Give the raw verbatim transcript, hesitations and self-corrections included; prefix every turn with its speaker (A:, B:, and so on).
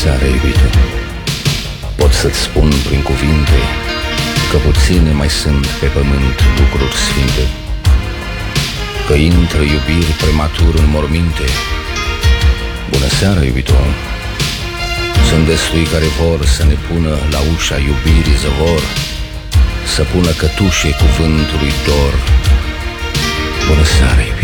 A: seara, iubito. Pot să-ți spun prin cuvinte că puține mai sunt pe pământ lucruri sfinte, că intră iubiri prematur în morminte. Bună seara, iubito. Sunt destui care vor să ne pună la ușa iubirii zăvor, să pună cătușe cuvântului dor. Bună seara, iubito.